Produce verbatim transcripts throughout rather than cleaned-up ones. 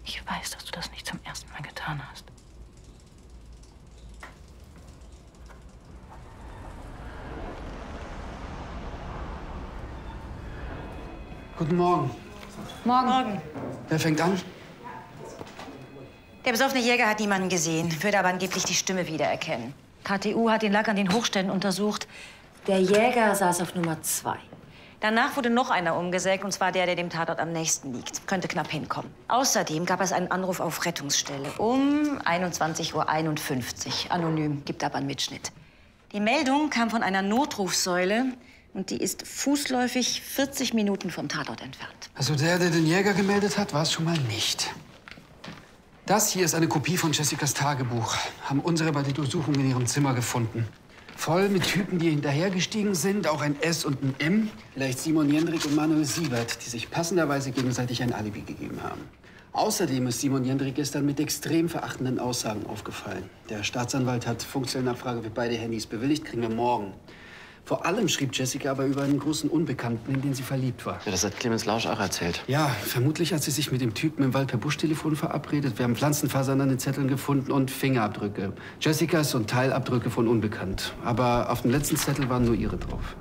Ich weiß, dass du das nicht zum ersten Mal getan hast. Guten Morgen. Morgen. Morgen. Wer fängt an? Der besoffene Jäger hat niemanden gesehen, würde aber angeblich die Stimme wiedererkennen. K T U hat den Lack an den Hochständen untersucht. Der Jäger saß auf Nummer zwei. Danach wurde noch einer umgesägt, und zwar der, der dem Tatort am nächsten liegt. Könnte knapp hinkommen. Außerdem gab es einen Anruf auf Rettungsstelle um einundzwanzig Uhr einundfünfzig. Anonym, gibt aber einen Mitschnitt. Die Meldung kam von einer Notrufsäule und die ist fußläufig vierzig Minuten vom Tatort entfernt. Also der, der den Jäger gemeldet hat, war es schon mal nicht. Das hier ist eine Kopie von Jessicas Tagebuch. Haben unsere bei der Durchsuchung in ihrem Zimmer gefunden. Voll mit Typen, die hinterhergestiegen sind, auch ein S und ein M. Vielleicht Simon Jendrik und Manuel Siebert, die sich passenderweise gegenseitig ein Alibi gegeben haben. Außerdem ist Simon Jendrik gestern mit extrem verachtenden Aussagen aufgefallen. Der Staatsanwalt hat Funkzellenabfrage für beide Handys bewilligt, kriegen wir morgen. Vor allem schrieb Jessica aber über einen großen Unbekannten, in den sie verliebt war. Ja, das hat Clemens Lausch auch erzählt. Ja, vermutlich hat sie sich mit dem Typen im Wald per Buschtelefon verabredet. Wir haben Pflanzenfasern an den Zetteln gefunden und Fingerabdrücke. Jessicas und Teilabdrücke von Unbekannt. Aber auf dem letzten Zettel waren nur ihre drauf.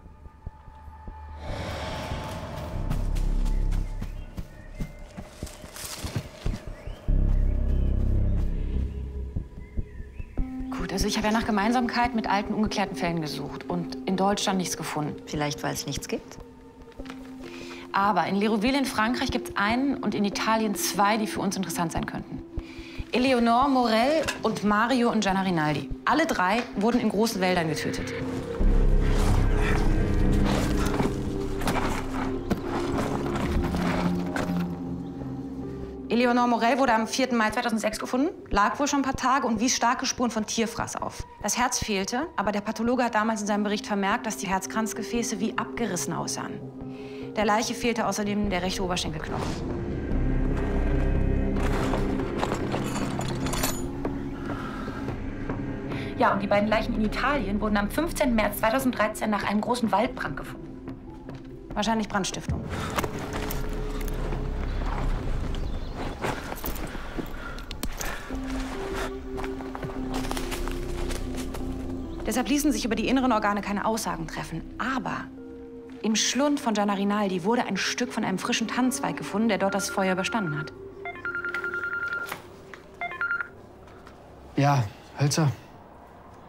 Gut, also ich habe ja nach Gemeinsamkeiten mit alten, ungeklärten Fällen gesucht und in Deutschland nichts gefunden. Vielleicht, weil es nichts gibt? Aber in Lérouville in Frankreich gibt es einen und in Italien zwei, die für uns interessant sein könnten. Eleonore Morel und Mario und Gianna Rinaldi. Alle drei wurden in großen Wäldern getötet. Eleonore Morel wurde am vierten Mai zweitausendsechs gefunden, lag wohl schon ein paar Tage und wies starke Spuren von Tierfraß auf. Das Herz fehlte, aber der Pathologe hat damals in seinem Bericht vermerkt, dass die Herzkranzgefäße wie abgerissen aussahen. Der Leiche fehlte außerdem der rechte Oberschenkelknochen. Ja, und die beiden Leichen in Italien wurden am fünfzehnten März zweitausenddreizehn nach einem großen Waldbrand gefunden. Wahrscheinlich Brandstiftung. Deshalb ließen sich über die inneren Organe keine Aussagen treffen. Aber im Schlund von Gianna Rinaldi wurde ein Stück von einem frischen Tannenzweig gefunden, der dort das Feuer überstanden hat. Ja, Hölzer.